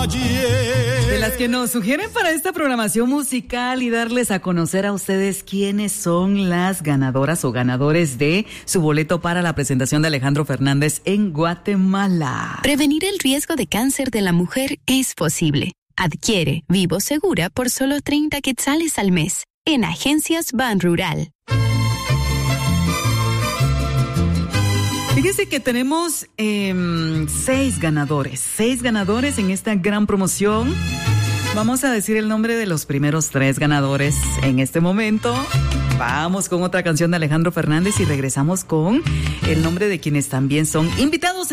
De las que nos sugieren para esta programación musical y darles a conocer a ustedes quiénes son las ganadoras o ganadores de su boleto para la presentación de Alejandro Fernández en Guatemala. Prevenir el riesgo de cáncer de la mujer es posible. Adquiere Vivo Segura por solo 30 quetzales al mes en Agencias Ban Rural. Fíjense que tenemos 6 ganadores en esta gran promoción. Vamos a decir el nombre de los primeros 3 ganadores en este momento. Vamos con otra canción de Alejandro Fernández y regresamos con el nombre de quienes también son invitados